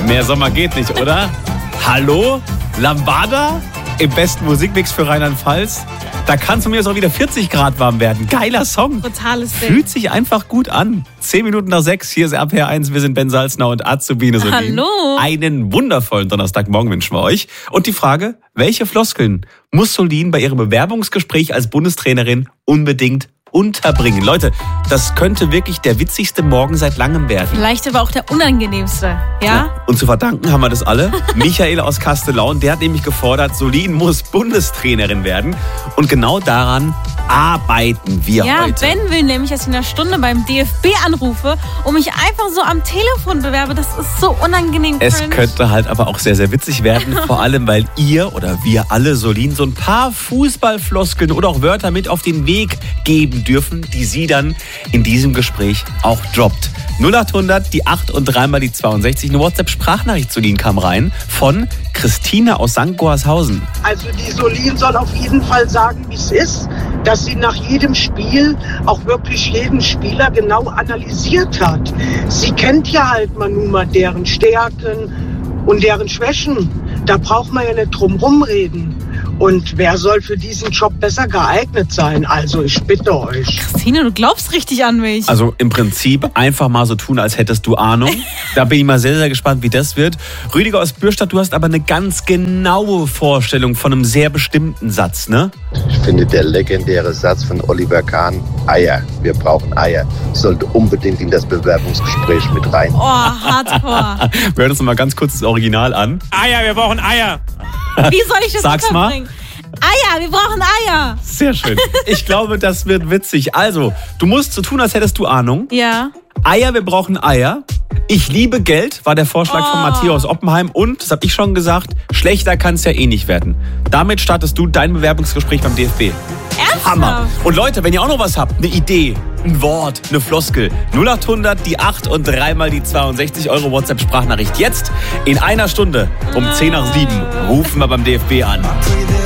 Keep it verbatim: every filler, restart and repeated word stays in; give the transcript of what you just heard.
Mehr Sommer geht nicht, oder? Hallo? Lambada? Im besten Musikmix für Rheinland-Pfalz? Da kann es von mir aus auch wieder vierzig Grad warm werden. Geiler Song. Totales Ding. Fühlt sich einfach gut an. Zehn Minuten nach sechs, hier ist R P R eins. Wir sind Ben Salzner und Azubine Solin. Hallo. Einen wundervollen Donnerstagmorgen wünschen wir euch. Und die Frage, welche Floskeln muss Solin bei ihrem Bewerbungsgespräch als Bundestrainerin unbedingt unterbringen? Leute, das könnte wirklich der witzigste Morgen seit langem werden. Vielleicht aber auch der unangenehmste, ja? Ja, und zu verdanken haben wir das alle. Michael aus Castellaun, der hat nämlich gefordert, Solin muss Bundestrainerin werden. Und genau daran arbeiten wir ja, heute. Ja, Ben will nämlich, dass ich in einer Stunde beim D F B anrufe und mich einfach so am Telefon bewerbe. Das ist so unangenehm. Es cringe. könnte halt aber auch sehr, sehr witzig werden. Vor allem, weil ihr oder wir alle Solin so ein paar Fußballfloskeln oder auch Wörter mit auf den Weg geben dürfen, die sie dann in diesem Gespräch auch droppt. null acht hundert, die acht und dreimal die zweiundsechzig. Eine WhatsApp-Sprachnachricht zu Solin kam rein von Christine aus Sankt Goarshausen. Also die Solin soll auf jeden Fall sagen, wie es ist, dass sie nach jedem Spiel auch wirklich jeden Spieler genau analysiert hat. Sie kennt ja halt mal nun mal deren Stärken und deren Schwächen. Da braucht man ja nicht drum rumreden. Und wer soll für diesen Job besser geeignet sein? Also ich bitte euch. Christine, du glaubst richtig an mich. Also im Prinzip einfach mal so tun, als hättest du Ahnung. Da bin ich mal sehr, sehr gespannt, wie das wird. Rüdiger aus Bürstadt, du hast aber eine ganz genaue Vorstellung von einem sehr bestimmten Satz, ne? Ich finde, der legendäre Satz von Oliver Kahn, Eier, wir brauchen Eier, sollte unbedingt in das Bewerbungsgespräch mit rein. Oh, hardcore. Wir hören uns noch mal ganz kurz das Original an. Eier, wir brauchen Eier. Wie soll ich das Sag's mal. unterbringen? Eier, wir brauchen Eier. Sehr schön. Ich glaube, das wird witzig. Also, du musst so tun, als hättest du Ahnung. Ja. Eier, wir brauchen Eier. Ich liebe Geld, war der Vorschlag Oh. von Matthias aus Oppenheim. Und, das habe ich schon gesagt, schlechter kann es ja eh nicht werden. Damit startest du dein Bewerbungsgespräch beim D F B. Ernsthaft? Hammer. Und Leute, wenn ihr auch noch was habt, eine Idee, ein Wort, eine Floskel, null acht hundert, die acht und dreimal die zweiundsechzig, eure WhatsApp-Sprachnachricht. Jetzt in einer Stunde um zehn nach sieben rufen wir beim D F B an.